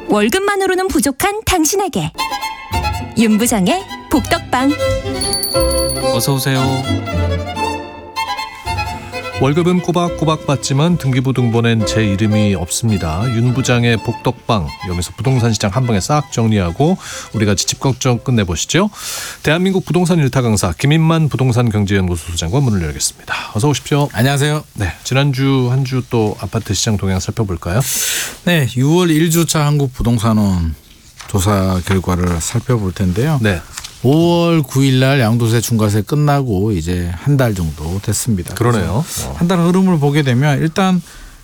월급만으로는 부족한 당신에게 윤부장의 복덕방. 어서 오세요. 월급은 꼬박꼬박 받지만 등기부등본엔 제 이름이 없습니다. 윤 부장의 복덕방, 여기서 부동산 시장 한 방에 싹 정리하고 우리 같이 집 걱정 끝내보시죠. 대한민국 부동산 일타 강사 김인만 부동산경제연구소 소장과 문을 열겠습니다. 어서 오십시오. 안녕하세요. 네, 지난주 한 주 또 아파트 시장 동향 살펴볼까요? 네, 6월 1주차 한국 부동산원 조사 결과를 살펴볼 텐데요. 네. 5월 9일 날 양도세 중과세 끝나고 이제 한 달 정도 됐습니다. 그러네요. 한 달 흐름을 보게 되면 일단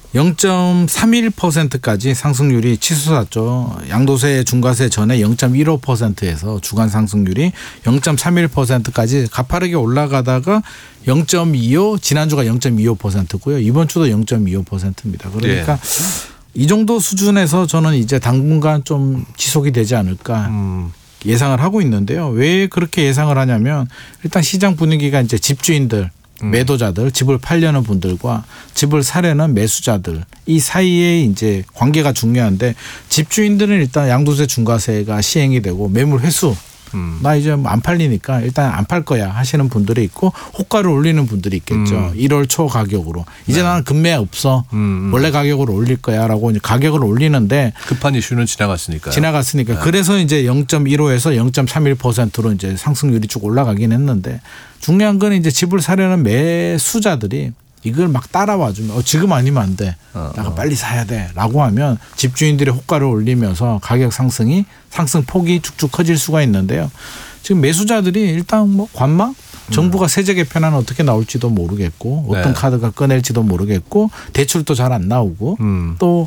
0.31%까지 상승률이 치솟았죠. 양도세 중과세 전에 0.15%에서 주간 상승률이 0.31%까지 가파르게 올라가다가 0.25, 지난주가 0.25%고요. 이번 주도 0.25%입니다. 그러니까 이 정도 수준에서 저는 이제 당분간 좀 지속이 되지 않을까 예상을 하고 있는데요. 왜 그렇게 예상을 하냐면 일단 시장 분위기가 이제 집주인들, 매도자들, 집을 팔려는 분들과 집을 사려는 매수자들 이 사이에 이제 관계가 중요한데 집주인들은 일단 양도세 중과세가 시행이 되고 매물 회수 나 이제 안 팔리니까 일단 안 팔 거야 하시는 분들이 있고 호가를 올리는 분들이 있겠죠. 1월 초 가격으로. 이제 나는 급매 없어. 원래 가격으로 올릴 거야라고 이제 가격을 올리는데 급한 이슈는 지나갔으니까요. 지나갔으니까. 그래서 이제 0.15에서 0.31%로 이제 상승률이 쭉 올라가긴 했는데 중요한 건 이제 집을 사려는 매수자들이 이걸 막 따라와 주면 지금 아니면 안 돼. 내가 빨리 사야 돼. 라고 하면 집주인들의 호가를 올리면서 가격 상승 폭이 쭉쭉 커질 수가 있는데요. 지금 매수자들이 일단 뭐 관망? 정부가 세제 개편안 어떻게 나올지도 모르겠고 어떤 카드가 꺼낼지도 모르겠고 대출도 잘 안 나오고 또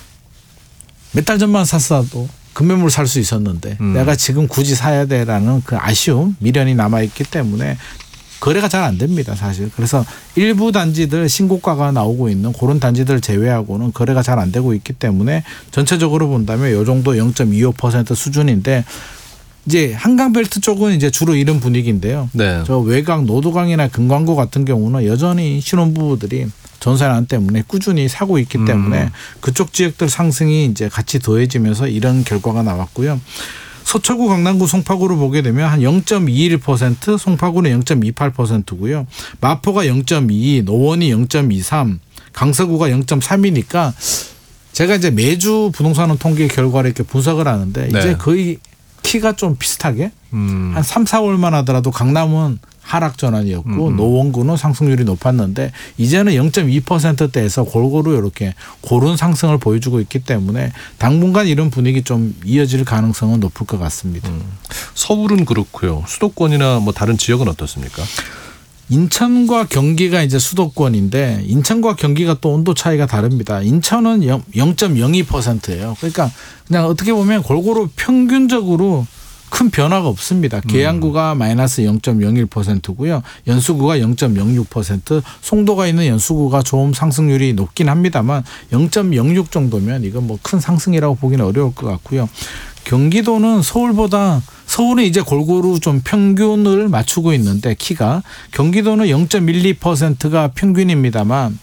몇 달 전만 샀어도 급매물 살 수 있었는데 내가 지금 굳이 사야 돼라는 그 아쉬움, 미련이 남아있기 때문에 거래가 잘 안 됩니다, 사실. 그래서 일부 단지들 신고가가 나오고 있는 그런 단지들 제외하고는 거래가 잘 안 되고 있기 때문에 전체적으로 본다면 이 정도 0.25% 수준인데 이제 한강벨트 쪽은 이제 주로 이런 분위기인데요. 네. 저 외곽 노도강이나 금광구 같은 경우는 여전히 신혼부부들이 전세난 때문에 꾸준히 사고 있기 때문에 그쪽 지역들 상승이 이제 같이 더해지면서 이런 결과가 나왔고요. 서초구, 강남구, 송파구를 보게 되면 한 0.21%, 송파구는 0.28%고요. 마포가 0.22, 노원이 0.23, 강서구가 0.3이니까 제가 이제 매주 부동산 통계 결과를 이렇게 분석을 하는데 이제 거의 키가 좀 비슷하게 한 3, 4월만 하더라도 강남은 하락 전환이었고 노원구는 상승률이 높았는데 이제는 0.2%대에서 골고루 이렇게 고른 상승을 보여주고 있기 때문에 당분간 이런 분위기 좀 이어질 가능성은 높을 것 같습니다. 서울은 그렇고요. 수도권이나 뭐 다른 지역은 어떻습니까? 인천과 경기가 이제 수도권인데 인천과 경기가 또 온도 차이가 다릅니다. 인천은 0.02%예요. 그러니까 그냥 어떻게 보면 골고루 평균적으로 큰 변화가 없습니다. 계양구가 마이너스 0.01%고요. 연수구가 0.06%, 송도가 있는 연수구가 좀 상승률이 높긴 합니다만 0.06 정도면 이건 뭐 큰 상승이라고 보기는 어려울 것 같고요. 경기도는 서울은 이제 골고루 좀 평균을 맞추고 있는데 키가 경기도는 0.12%가 평균입니다만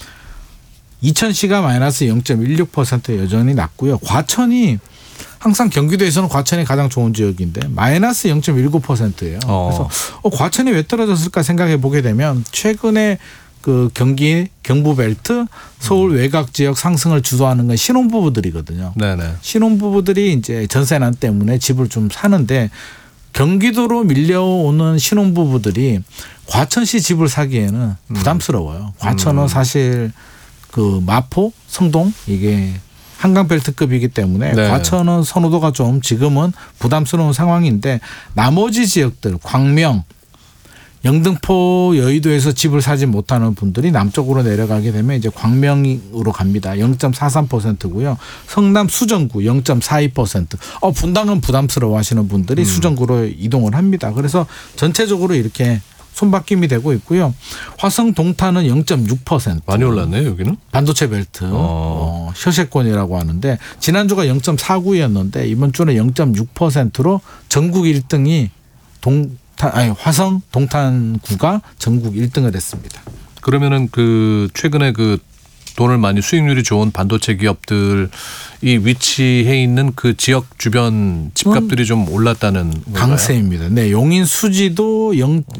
이천시가 마이너스 0.16% 여전히 낮고요. 과천이 항상 경기도에서는 과천이 가장 좋은 지역인데 마이너스 0.19%예요. 그래서 과천이 왜 떨어졌을까 생각해 보게 되면 최근에 그 경부벨트 서울 외곽 지역 상승을 주도하는 건 신혼부부들이거든요. 네네. 신혼부부들이 이제 전세난 때문에 집을 좀 사는데 경기도로 밀려오는 신혼부부들이 과천시 집을 사기에는 부담스러워요. 과천은 사실 그 마포, 성동 이게 한강벨트급이기 때문에 과천은 선호도가 좀 지금은 부담스러운 상황인데 나머지 지역들 광명, 영등포, 여의도에서 집을 사지 못하는 분들이 남쪽으로 내려가게 되면 이제 광명으로 갑니다. 0.43%고요. 성남 수정구 0.42%. 분당은 부담스러워 하시는 분들이 수정구로 이동을 합니다. 그래서 전체적으로 이렇게 손바뀜이 되고 있고요. 화성 동탄은 0.6%. 많이 올랐네요, 여기는. 반도체 벨트 셔세권이라고 하는데 지난주가 0.49였는데 이번 주는 0.6%로 전국 1등이 화성 동탄구가 전국 1등을 했습니다. 그러면은 그 최근에 그 돈을 많이 수익률이 좋은 반도체 기업들이 위치해 있는 그 지역 주변 집값들이 좀 올랐다는 건가요? 강세입니다. 네, 용인 수지도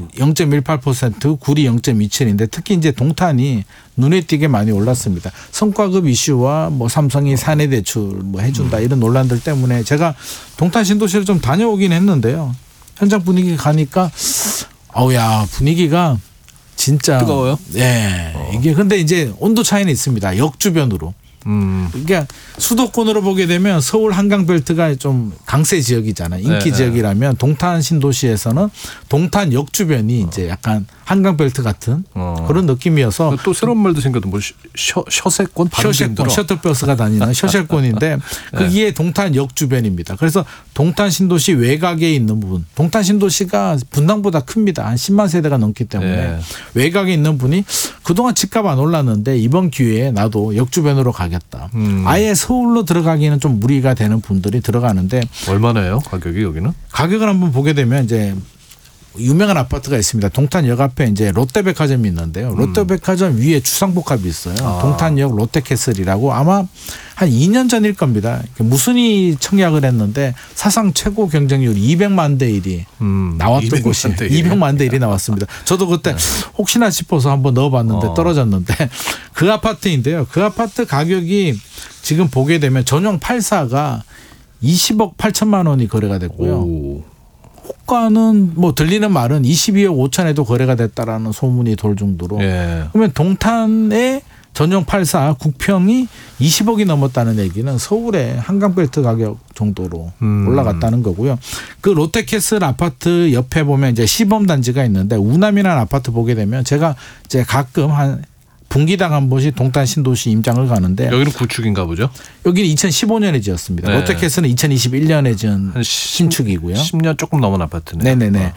0.18%, 구리 0.27인데 특히 이제 동탄이 눈에 띄게 많이 올랐습니다. 성과급 이슈와 뭐 삼성이 사내 대출 뭐 해준다 이런 논란들 때문에 제가 동탄 신도시를 좀 다녀오긴 했는데요. 현장 분위기 가니까 어우야 분위기가 진짜 뜨거워요? 네. 이게 근데 이제 온도 차이는 있습니다. 역 주변으로. 그러니까 수도권으로 보게 되면 서울 한강벨트가 좀 강세 지역이잖아요. 인기 네, 지역이라면 동탄 신도시에서는 동탄 역 주변이 이제 약간 한강벨트 같은 그런 느낌이어서 또 새로운 말도 생겨도 뭐 셔세권 셔셀권 셔틀버스가 다니는 셔셀권인데 그게 동탄 역 주변입니다. 그래서 동탄 신도시 외곽에 있는 부분, 동탄 신도시가 분당보다 큽니다. 한 10만 세대가 넘기 때문에 네. 외곽에 있는 분이 그동안 집값 안 올랐는데 이번 기회에 나도 역 주변으로 가겠다. 아예 서울로 들어가기는 좀 무리가 되는 분들이 들어가는데 얼마나요? 가격이 여기는? 가격을 한번 보게 되면 이제 유명한 아파트가 있습니다. 동탄역 앞에 이제 롯데백화점이 있는데요. 롯데백화점 위에 주상복합이 있어요. 동탄역 롯데캐슬이라고 아마 한 2년 전일 겁니다. 무순이 청약을 했는데 사상 최고 경쟁률이 200만 대 1이 나왔던 200만 곳이 대 1. 200만 대 1이 나왔습니다. 저도 그때 혹시나 싶어서 한번 넣어봤는데 떨어졌는데 그 아파트인데요. 그 아파트 가격이 지금 보게 되면 전용 8사가 20억 8천만 원이 거래가 됐고요. 오. 호가는 뭐 들리는 말은 22억 5천에도 거래가 됐다라는 소문이 돌 정도로. 예. 그러면 동탄의 전용 8사 국평이 20억이 넘었다는 얘기는 서울의 한강벨트 가격 정도로 올라갔다는 거고요. 그 롯데캐슬 아파트 옆에 보면 이제 시범단지가 있는데 우남이라는 아파트 보게 되면 제가 이제 가끔 한 분기당 한 번씩 동탄 신도시 임장을 가는데 여기는 구축인가 보죠? 여기는 2015년에 지었습니다. 네. 롯데캐슬은 2021년에 지은 한 신축이고요. 10년 조금 넘은 아파트네요. 네네네.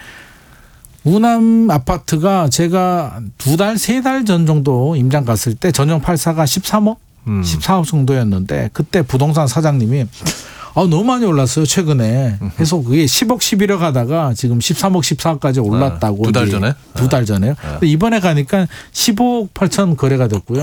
우남 아파트가 제가 2달, 3달 전 정도 임장 갔을 때 전용 8사가 13억? 14억 정도였는데 그때 부동산 사장님이 너무 많이 올랐어요 최근에. 그래서 그게 10억 11억 하다가 지금 13억 14억까지 올랐다고. 2달 전에? 2달 전에요. 근데 이번에 가니까 15억 8천 거래가 됐고요.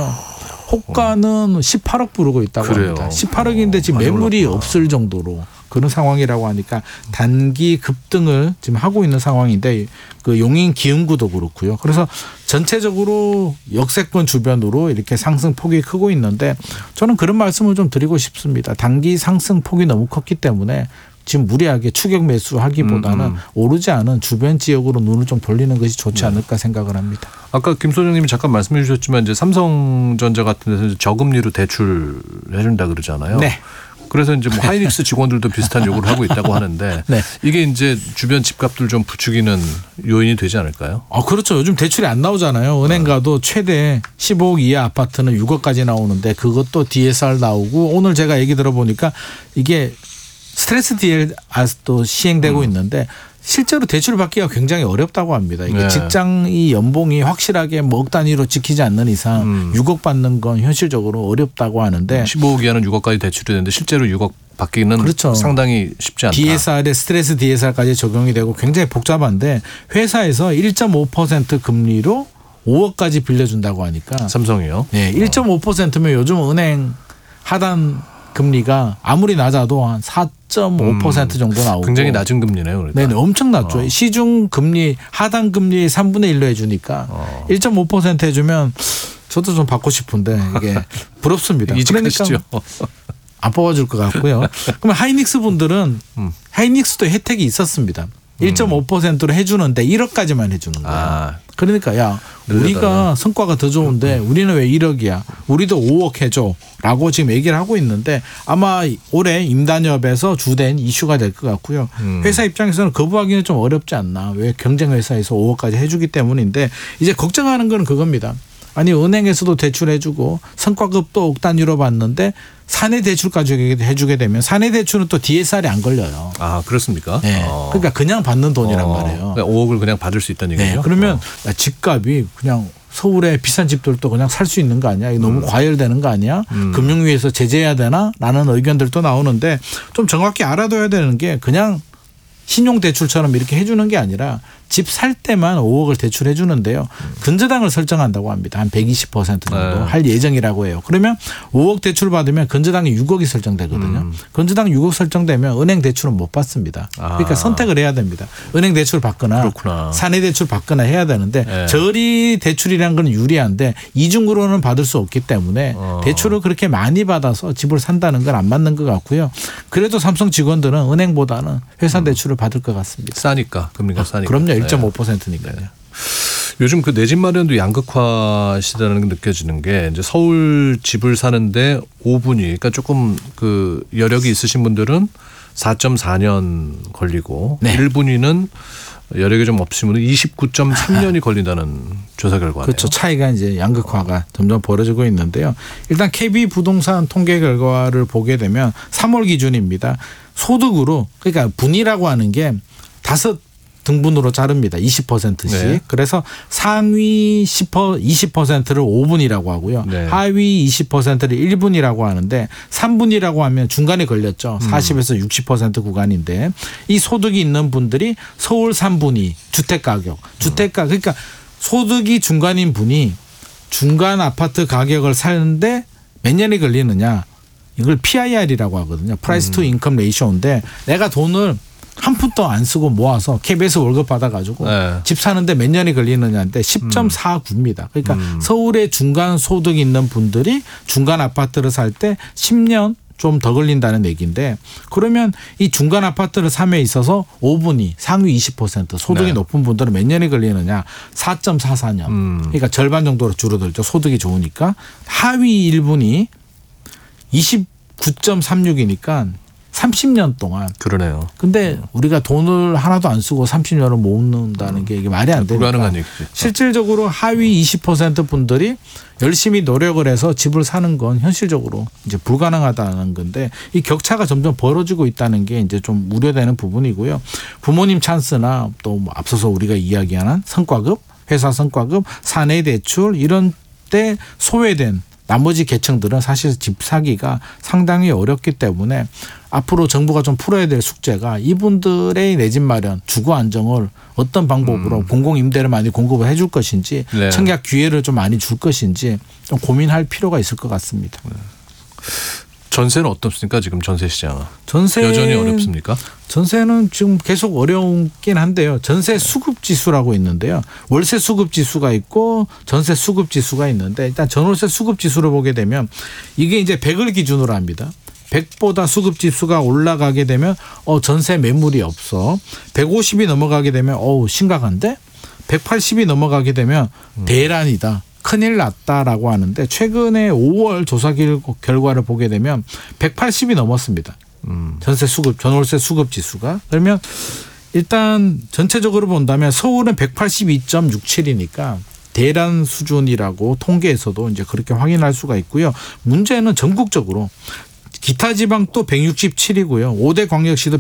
호가는 18억 부르고 있다고 그래요. 합니다. 18억인데 지금 많이 매물이 올랐구나. 없을 정도로 그런 상황이라고 하니까 단기 급등을 지금 하고 있는 상황인데 그 용인 기흥구도 그렇고요. 그래서 전체적으로 역세권 주변으로 이렇게 상승폭이 크고 있는데 저는 그런 말씀을 좀 드리고 싶습니다. 단기 상승폭이 너무 컸기 때문에 지금 무리하게 추격 매수하기보다는 오르지 않은 주변 지역으로 눈을 좀 돌리는 것이 좋지 않을까 생각을 합니다. 아까 김 소장님이 잠깐 말씀해 주셨지만 이제 삼성전자 같은 데서 저금리로 대출 해준다 그러잖아요. 네. 그래서 이제 뭐 하이닉스 직원들도 비슷한 요구를 하고 있다고 하는데 네. 이게 이제 주변 집값들 좀 부추기는 요인이 되지 않을까요? 그렇죠. 요즘 대출이 안 나오잖아요. 은행 가도 최대 15억 이하 아파트는 6억까지 나오는데 그것도 DSR 나오고 오늘 제가 얘기 들어보니까 이게 스트레스 DSR도 시행되고 있는데 실제로 대출을 받기가 굉장히 어렵다고 합니다. 이게 네. 직장이 연봉이 확실하게 뭐 억 단위로 지키지 않는 이상 6억 받는 건 현실적으로 어렵다고 하는데 15억 이하는 6억까지 대출이 되는데 실제로 6억 받기는 그렇죠. 상당히 쉽지 않다. DSR에 스트레스 DSR까지 적용이 되고 굉장히 복잡한데 회사에서 1.5% 금리로 5억까지 빌려준다고 하니까 삼성이요? 네, 1.5%면 요즘 은행 하단 금리가 아무리 낮아도 한 4.5% 정도 나오고 굉장히 낮은 금리네요. 그러니까. 네, 엄청 낮죠. 시중 금리 하단 금리 3분의 1로 해주니까 1.5% 해주면 저도 좀 받고 싶은데 이게 부럽습니다. 이직하시죠. 안 뽑아줄 것 같고요. 그러면 하이닉스 분들은 하이닉스도 혜택이 있었습니다. 1.5%로 해주는데 1억까지만 해주는 거예요. 그러니까 야 우리가 성과가 더 좋은데 우리는 왜 1억이야. 우리도 5억 해줘라고 지금 얘기를 하고 있는데 아마 올해 임단협에서 주된 이슈가 될 것 같고요. 회사 입장에서는 거부하기는 좀 어렵지 않나. 왜 경쟁 회사에서 5억까지 해주기 때문인데 이제 걱정하는 건 그겁니다. 아니 은행에서도 대출해주고 성과급도 억 단위로 받는데 사내 대출까지 해주게 되면 사내 대출은 또 DSR이 안 걸려요. 아 그렇습니까? 네. 그러니까 그냥 받는 돈이란 말이에요. 5억을 그냥 받을 수 있다는 얘기죠. 네. 그러면 야, 집값이 그냥 서울의 비싼 집들도 그냥 살 수 있는 거 아니야? 이거 너무 과열되는 거 아니야? 금융위에서 제재해야 되나? 라는 의견들도 나오는데 좀 정확히 알아둬야 되는 게 그냥 신용대출처럼 이렇게 해주는 게 아니라 집 살 때만 5억을 대출해 주는데요. 근저당을 설정한다고 합니다. 한 120% 정도 할 예정이라고 해요. 그러면 5억 대출 받으면 근저당이 6억이 설정되거든요. 근저당 6억 설정되면 은행 대출은 못 받습니다. 그러니까 선택을 해야 됩니다. 은행 대출 받거나 그렇구나. 사내 대출 받거나 해야 되는데 저리 대출이라는 건 유리한데 이중으로는 받을 수 없기 때문에 대출을 그렇게 많이 받아서 집을 산다는 건 안 맞는 것 같고요. 그래도 삼성 직원들은 은행보다는 회사 대출을 받을 것 같습니다. 싸니까 금리가 싸니까. 그럼요. 1.5%니까요. 요즘 그 내 집 마련도 양극화 시대라는 게 느껴지는 게 이제 서울 집을 사는데 5분이 그러니까 조금 그 여력이 있으신 분들은 4.4년 걸리고 네. 1분위는 여력이 좀 없으신 분은 29.3년이 걸린다는 조사 결과네요. 그렇죠. 차이가 이제 양극화가 점점 벌어지고 있는데요. 일단 KB 부동산 통계 결과를 보게 되면 3월 기준입니다. 소득으로 그러니까 분위라고 하는 게 5등분으로 자릅니다. 20%씩. 네. 그래서 상위 20%를 5분이라고 하고요. 네. 하위 20%를 1분이라고 하는데 3분이라고 하면 중간에 걸렸죠. 40에서 60% 구간인데 이 소득이 있는 분들이 서울 3분위 주택가격. 그러니까 소득이 중간인 분이 중간 아파트 가격을 사는데 몇 년이 걸리느냐. 이걸 PIR이라고 하거든요. 프라이스 투 인컴 레이쇼인데 내가 돈을 한 푼도 안 쓰고 모아서 KBS 월급 받아가지고 집 사는데 몇 년이 걸리느냐인데 10.49입니다. 그러니까 서울에 중간 소득 있는 분들이 중간 아파트를 살 때 10년 좀 더 걸린다는 얘기인데 그러면 이 중간 아파트를 삼에 있어서 5분이 상위 20% 소득이 높은 분들은 몇 년이 걸리느냐 4.44년. 그러니까 절반 정도로 줄어들죠. 소득이 좋으니까. 하위 1분이 29.36이니까 30년 동안. 그러네요. 근데 우리가 돈을 하나도 안 쓰고 30년을 모은다는 게 이게 말이 안 되니까. 불가능한 얘기죠. 실질적으로 하위 20% 분들이 열심히 노력을 해서 집을 사는 건 현실적으로 이제 불가능하다는 건데 이 격차가 점점 벌어지고 있다는 게 이제 좀 우려되는 부분이고요. 부모님 찬스나 또 뭐 앞서서 우리가 이야기하는 성과급, 회사 성과급, 사내 대출 이런 때 소외된 나머지 계층들은 사실 집 사기가 상당히 어렵기 때문에 앞으로 정부가 좀 풀어야 될 숙제가 이분들의 내 집 마련, 주거 안정을 어떤 방법으로 공공임대를 많이 공급을 해줄 것인지 네. 청약 기회를 좀 많이 줄 것인지 좀 고민할 필요가 있을 것 같습니다. 전세는 어떻습니까? 지금 전세 시장은. 전세 여전히 어렵습니까? 전세는 지금 계속 어려운긴 한데요. 전세 수급 지수라고 있는데요. 월세 수급 지수가 있고 전세 수급 지수가 있는데 일단 전월세 수급 지수를 보게 되면 이게 이제 100을 기준으로 합니다. 100보다 수급 지수가 올라가게 되면 전세 매물이 없어. 150이 넘어가게 되면 심각한데 180이 넘어가게 되면 대란이다. 큰일 났다라고 하는데 최근에 5월 조사 결과를 보게 되면 180이 넘었습니다. 전세 수급, 전월세 수급 지수가. 그러면 일단 전체적으로 본다면 서울은 182.67이니까 대란 수준이라고 통계에서도 이제 그렇게 확인할 수가 있고요. 문제는 전국적으로 기타 지방 또 167이고요. 5대 광역시도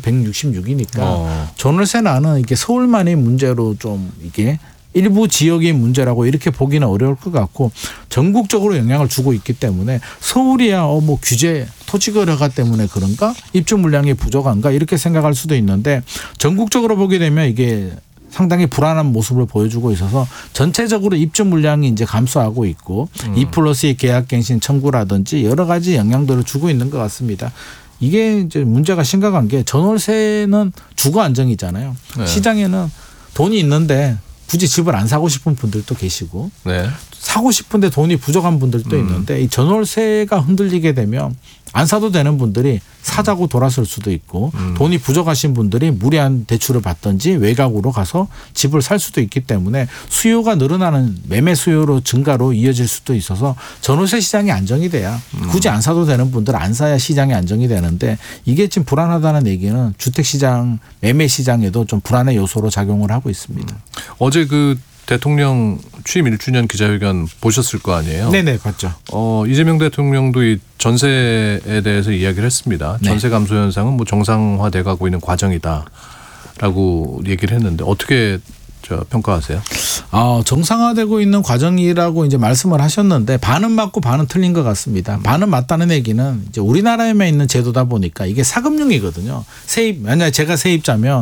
166이니까 전월세 나는 이게 서울만의 문제로 좀 이게 일부 지역의 문제라고 이렇게 보기는 어려울 것 같고 전국적으로 영향을 주고 있기 때문에 서울이야 뭐 규제 토지거래가 때문에 그런가 입주 물량이 부족한가 이렇게 생각할 수도 있는데 전국적으로 보게 되면 이게 상당히 불안한 모습을 보여주고 있어서 전체적으로 입주 물량이 이제 감소하고 있고 2+2 계약갱신 청구라든지 여러 가지 영향들을 주고 있는 것 같습니다. 이게 이제 문제가 심각한 게 전월세는 주거 안정이잖아요. 네. 시장에는 돈이 있는데 굳이 집을 안 사고 싶은 분들도 계시고 네. 사고 싶은데 돈이 부족한 분들도 있는데 이 전월세가 흔들리게 되면 안 사도 되는 분들이 사자고 돌아설 수도 있고 돈이 부족하신 분들이 무리한 대출을 받든지 외곽으로 가서 집을 살 수도 있기 때문에 수요가 늘어나는 매매 수요로 증가로 이어질 수도 있어서 전월세 시장이 안정이 돼야 굳이 안 사도 되는 분들은 안 사야 시장이 안정이 되는데 이게 지금 불안하다는 얘기는 주택시장 매매 시장에도 좀 불안의 요소로 작용을 하고 있습니다. 어제 그 대통령 취임 1주년 기자회견 보셨을 거 아니에요? 네네, 봤죠. 이재명 대통령도 이 전세에 대해서 이야기를 했습니다. 네. 전세 감소 현상은 뭐 정상화돼 가고 있는 과정이다라고 얘기를 했는데 어떻게 평가하세요? 정상화되고 있는 과정이라고 이제 말씀을 하셨는데 반은 맞고 반은 틀린 것 같습니다. 반은 맞다는 얘기는 이제 우리나라에만 있는 제도다 보니까 이게 사금융이거든요. 세입 만약 제가 세입자면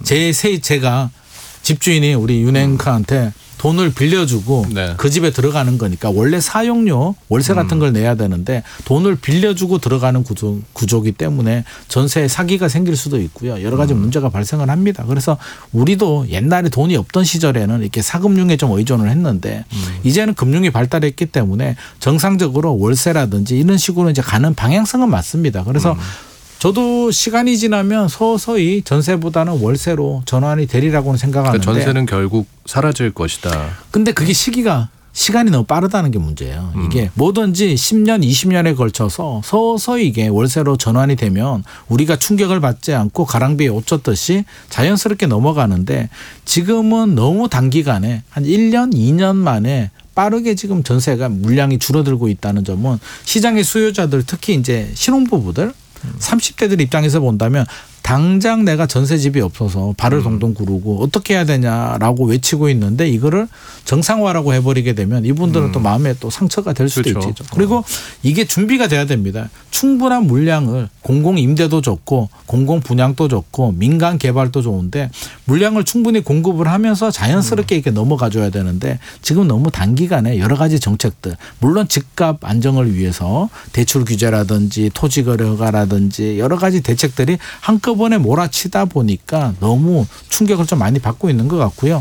제가 집주인이 우리 윤행카한테 돈을 빌려주고 네. 그 집에 들어가는 거니까 원래 사용료 월세 같은 걸 내야 되는데 돈을 빌려주고 들어가는 구조기 때문에 전세에 사기가 생길 수도 있고요. 여러 가지 문제가 발생을 합니다. 그래서 우리도 옛날에 돈이 없던 시절에는 이렇게 사금융에 좀 의존을 했는데 이제는 금융이 발달했기 때문에 정상적으로 월세라든지 이런 식으로 이제 가는 방향성은 맞습니다. 그래서 저도 시간이 지나면 서서히 전세보다는 월세로 전환이 되리라고는 생각하는데 그러니까 전세는 결국 사라질 것이다. 근데 그게 시간이 너무 빠르다는 게 문제예요. 이게 뭐든지 10년, 20년에 걸쳐서 서서히 이게 월세로 전환이 되면 우리가 충격을 받지 않고 가랑비에 옷 젖듯이 자연스럽게 넘어가는데 지금은 너무 단기간에 한 1년, 2년 만에 빠르게 지금 전세가 물량이 줄어들고 있다는 점은 시장의 수요자들 특히 이제 신혼부부들 30대들 입장에서 본다면 당장 내가 전세집이 없어서 발을 동동 구르고 어떻게 해야 되냐라고 외치고 있는데 이거를 정상화라고 해버리게 되면 이분들은 또 마음에 또 상처가 될 수도 그렇죠. 있죠. 그리고 이게 준비가 돼야 됩니다. 충분한 물량을 공공 임대도 좋고 공공 분양도 좋고 민간 개발도 좋은데 물량을 충분히 공급을 하면서 자연스럽게 이렇게 넘어가줘야 되는데 지금 너무 단기간에 여러 가지 정책들 물론 집값 안정을 위해서 대출 규제라든지 토지 거래 허가라든지 여러 가지 대책들이 한꺼번에 몰아치다 보니까 너무 충격을 좀 많이 받고 있는 것 같고요.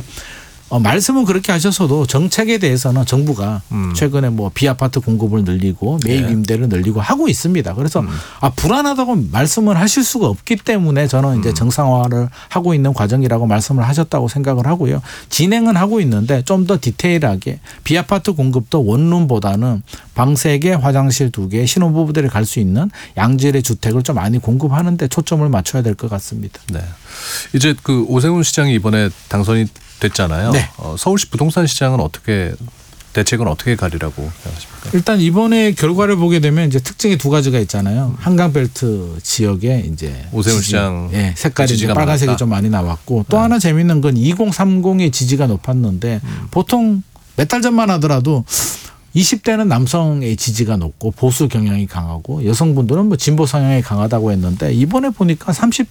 말씀은 그렇게 하셔서도 정책에 대해서는 정부가 최근에 뭐 비아파트 공급을 늘리고 매입 임대를 늘리고 하고 있습니다. 그래서 불안하다고 말씀을 하실 수가 없기 때문에 저는 이제 정상화를 하고 있는 과정이라고 말씀을 하셨다고 생각을 하고요. 진행은 하고 있는데 좀 더 디테일하게 비아파트 공급도 원룸보다는 방 3개, 화장실 2개, 신혼부부들이 갈 수 있는 양질의 주택을 좀 많이 공급하는 데 초점을 맞춰야 될 것 같습니다. 네. 이제 그 오세훈 시장이 이번에 당선이 됐잖아요. 네. 서울시 부동산 시장은 대책은 어떻게 가리라고 생각하십니까? 일단 이번에 결과를 보게 되면 이제 특징이 2가지가 있잖아요. 한강벨트 지역에 이제 오세훈 시장 색깔이 이제 지지가 빨간색이 많았다. 좀 많이 나왔고 또 하나 재밌는 건 2030의 지지가 높았는데 보통 몇 달 전만 하더라도 20대는 남성의 지지가 높고 보수 경향이 강하고 여성분들은 뭐 진보 성향이 강하다고 했는데 이번에 보니까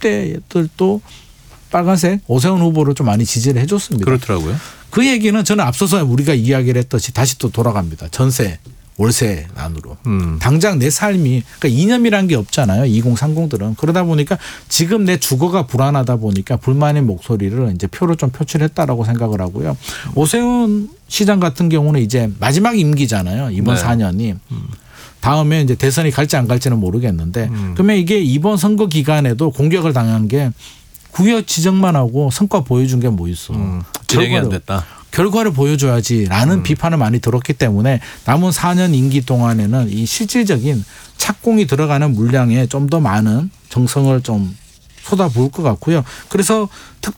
30대들도 빨간색 오세훈 후보를 좀 많이 지지를 해줬습니다. 그렇더라고요. 그 얘기는 저는 앞서서 우리가 이야기를 했듯이 다시 또 돌아갑니다. 전세, 월세 난으로. 당장 내 삶이 그러니까 이념이란 게 없잖아요. 2030들은. 그러다 보니까 지금 내 주거가 불안하다 보니까 불만의 목소리를 이제 표로 좀 표출했다라고 생각을 하고요. 오세훈 시장 같은 경우는 이제 마지막 임기잖아요. 이번 네. 4년이. 다음에 이제 대선이 갈지 안 갈지는 모르겠는데 그러면 이게 이번 선거 기간에도 공격을 당한 게 구역 지정만 하고 성과 보여준 게 뭐 있어. 진행이 안 됐다. 결과를 보여줘야지라는 비판을 많이 들었기 때문에 남은 4년 임기 동안에는 이 실질적인 착공이 들어가는 물량에 좀 더 많은 정성을 좀 쏟아부을 것 같고요. 그래서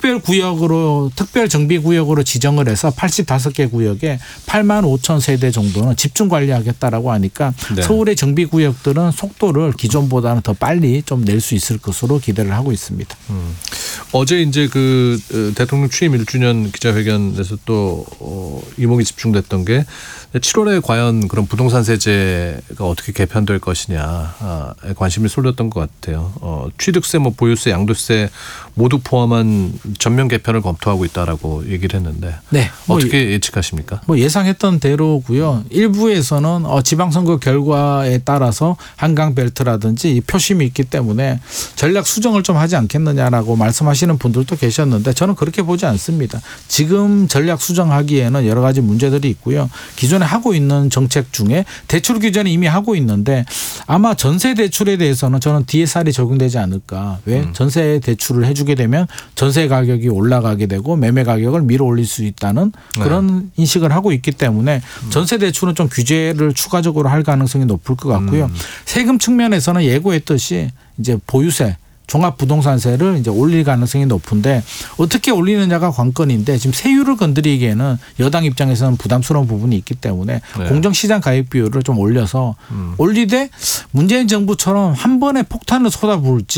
특별 정비구역으로 지정을 해서 85개 구역에 8만 5천 세대 정도는 집중 관리하겠다라고 하니까 네. 서울의 정비구역들은 속도를 기존보다는 더 빨리 좀 낼 수 있을 것으로 기대를 하고 있습니다. 어제 이제 그 대통령 취임 1주년 기자회견에서 또 이목이 집중됐던 게 7월에 과연 그런 부동산 세제가 어떻게 개편될 것이냐에 관심이 쏠렸던 것 같아요. 취득세, 뭐 보유세, 양도세 모두 포함한 전면 개편을 검토하고 있다라고 얘기를 했는데 네, 어떻게 예측하십니까? 뭐 예상했던 대로고요. 일부에서는 지방선거 결과에 따라서 한강벨트라든지 이 표심이 있기 때문에 전략 수정을 좀 하지 않겠느냐라고 말씀하시는 분들도 계셨는데 저는 그렇게 보지 않습니다. 지금 전략 수정하기에는 여러 가지 문제들이 있고요. 기존에 하고 있는 정책 중에 대출 규제는 이미 하고 있는데 아마 전세 대출에 대해서는 저는 DSR이 적용되지 않을까. 왜? 전세 대출을 해주게 되면 전세 가격이 올라가게 되고 매매 가격을 밀어 올릴 수 있다는 그런 인식을 하고 있기 때문에 전세 대출은 좀 규제를 추가적으로 할 가능성이 높을 것 같고요. 세금 측면에서는 예고했듯이 이제 보유세 종합부동산세를 이제 올릴 가능성이 높은데 어떻게 올리느냐가 관건인데 지금 세율을 건드리기에는 여당 입장에서는 부담스러운 부분이 있기 때문에 공정시장 가입 비율을 좀 올려서 올리되 문재인 정부처럼 한 번에 폭탄을 쏟아부을지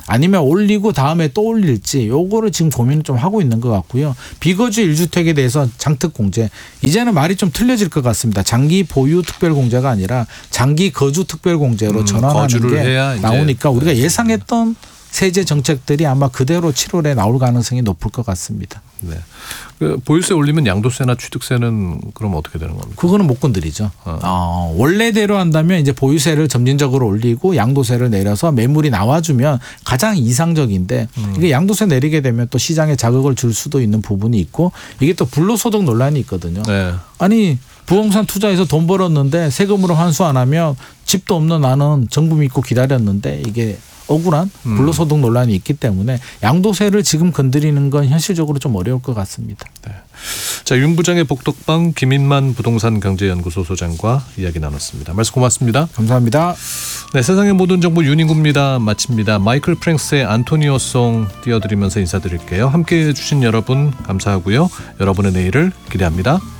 아니면 올리고 다음에 또 올릴지 요거를 지금 고민을 좀 하고 있는 것 같고요. 비거주 1주택에 대해서 장특공제 이제는 말이 좀 틀려질 것 같습니다. 장기 보유 특별공제가 아니라 장기 거주 특별공제로 전환하는 거주를 게 해야 나오니까 우리가 예상했던 세제 정책들이 아마 그대로 7월에 나올 가능성이 높을 것 같습니다. 네. 그 보유세 올리면 양도세나 취득세는 그럼 어떻게 되는 겁니까? 그거는 못 건드리죠. 원래대로 한다면 이제 보유세를 점진적으로 올리고 양도세를 내려서 매물이 나와주면 가장 이상적인데 이게 양도세 내리게 되면 또 시장에 자극을 줄 수도 있는 부분이 있고 이게 또 불로소득 논란이 있거든요. 네. 아니 부동산 투자해서 돈 벌었는데 세금으로 환수 안 하면 집도 없는 나는 정부 믿고 기다렸는데 이게 억울한 불로소득 논란이 있기 때문에 양도세를 지금 건드리는 건 현실적으로 좀 어려울 것 같습니다. 네. 자, 윤 부장의 복덕방 김인만 부동산경제연구소 소장과 이야기 나눴습니다. 말씀 고맙습니다. 감사합니다. 네, 세상의 모든 정보 윤인구입니다. 마칩니다. 마이클 프랭스의 안토니오송 띄워드리면서 인사드릴게요. 함께해 주신 여러분 감사하고요. 여러분의 내일을 기대합니다.